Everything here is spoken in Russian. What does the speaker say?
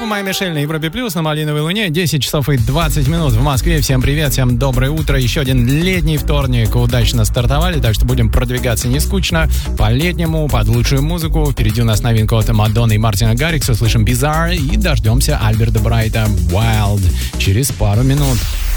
Майя Мишель на Европе Плюс, на Малиновой Луне. 10 часов и 20 минут в Москве. Всем привет, всем доброе утро. Еще один летний вторник. Удачно стартовали, так что будем продвигаться не скучно. По-летнему, под лучшую музыку. Впереди у нас новинка от Мадонны и Мартина Гаррикса. Услышим Bizarre и дождемся Альберта Брайта Wild через пару минут.